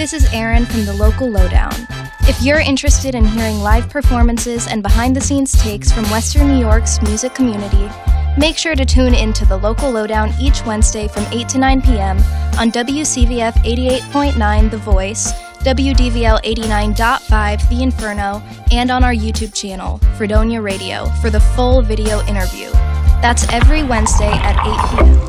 this is Erin from the Local Lowdown. If you're interested in hearing live performances and behind-the-scenes takes from Western New York's music community, make sure to tune into the Local Lowdown each Wednesday from 8 to 9 p.m. on WCVF 88.9 The Voice, WDVL 89.5 The Inferno, and on our YouTube channel, Fredonia Radio, for the full video interview. That's every Wednesday at 8 p.m.